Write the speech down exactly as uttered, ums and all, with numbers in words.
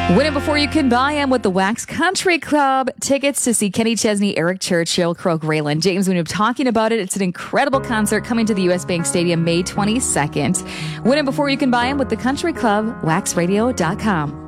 Win it before you can buy them with the Wax Country Club. Tickets to see Kenny Chesney, Eric Church, Sheryl Crow, Raylan James. We've been talking about it. It's an incredible concert coming to the U S Bank Stadium May twenty-second. Win it before you can buy them with the Country Club, wax radio dot com.